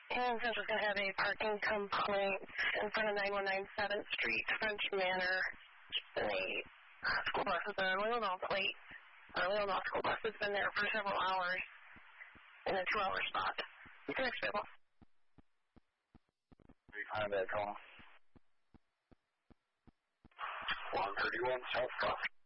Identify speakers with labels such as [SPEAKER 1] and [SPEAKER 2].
[SPEAKER 1] And Central's going to have a parking complaint in front of 919 7th Street, French Manor. And a school bus with a Leelanau plate. A Leelanau school bus has been there for several hours in a 2-hour spot. Correct, Bill.
[SPEAKER 2] Behind that call. 131 South Cross.